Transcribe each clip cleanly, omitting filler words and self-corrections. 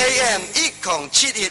AM 1071。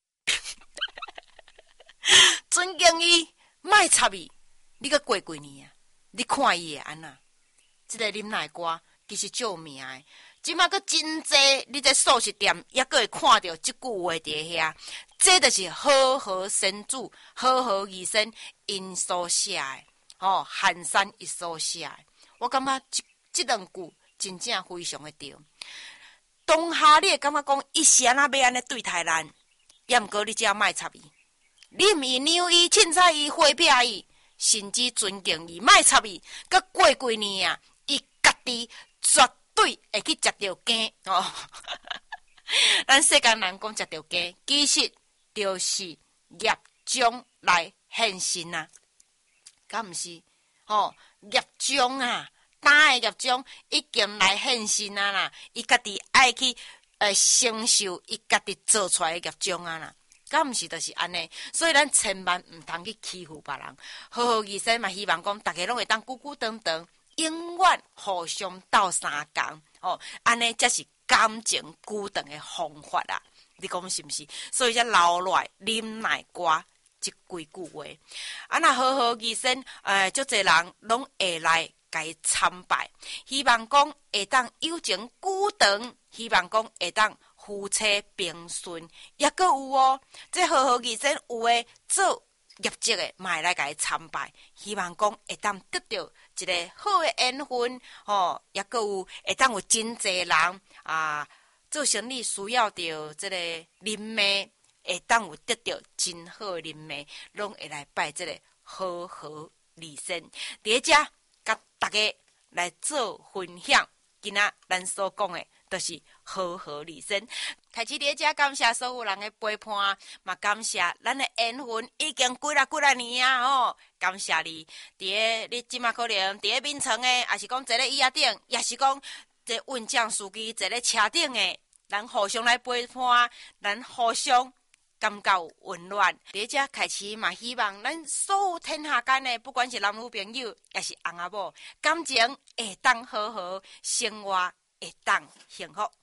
尊敬伊，莫插伊，你个过几年啊？你看伊会安那？这个啉奶歌其实救命的，即马个真济，你在素食店也个会看到即句话伫遐。这就是好好先祖、好好医生因所写的，寒山伊所写的。我感觉即两句真正非常的对。当下你会感觉讲，伊是安那要安尼对待咱，也毋过你只要莫插伊，啉伊、扭伊、凊彩伊、回避伊，甚至尊敬伊，莫插伊。佮过几年啊，伊家己绝对会去食着羹哦。咱世间人讲食着羹，其实就是业障来现身啊，敢毋是？业障啊，打的业障已经来现身啊啦，伊家己爱去承受伊家己做出来的业障啊啦，敢毋是？就是安尼，所以咱千万毋通去欺负别人。好好医生嘛，希望讲大家拢会当久久长长，永远互相斗相共安尼才是感情久长的方法啊！你讲是毋是？所以才留落来啉奶歌即几句话。若好好医生，足侪人拢会来甲伊参拜，希望讲会当友情久长，希望讲会当夫妻平顺，也阁有这好好医生有诶做业绩诶，嘛会来甲伊参拜，希望讲会当得到一个好诶缘分也阁有会当有真侪人做生意需要着这个人脉，会当有得到真好诶人脉，拢会来拜这个好好利生。伫遮甲大家来做分享，今仔咱所讲诶，就是好好利生。开始伫遮感谢所有人诶陪伴，嘛感谢咱诶缘分已经几啊年啊感谢你。你即马可能伫眠床诶，也是讲坐咧椅仔顶，也是讲这运将司机坐咧车顶诶，咱互相来陪伴，咱互相感觉有温暖。伫遮开始嘛，希望咱所有天下间诶，不管是男女朋友，也是翁仔某，感情会当好好，生活会当幸福。